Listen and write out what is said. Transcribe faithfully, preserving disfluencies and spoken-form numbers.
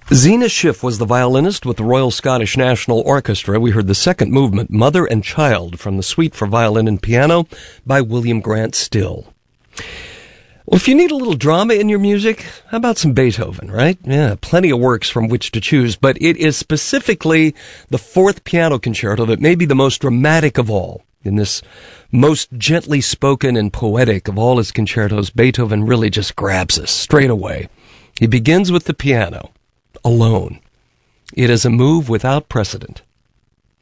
Zena Schiff was the violinist with the Royal Scottish National Orchestra. We heard the second movement, Mother and Child, from the Suite for Violin and Piano by William Grant Still. Well, if you need a little drama in your music, how about some Beethoven, right? Yeah, plenty of works from which to choose, but it is specifically the Fourth Piano Concerto that may be the most dramatic of all. In this most gently spoken and poetic of all his concertos, Beethoven really just grabs us straight away. He begins with the piano. Alone. It is a move without precedent.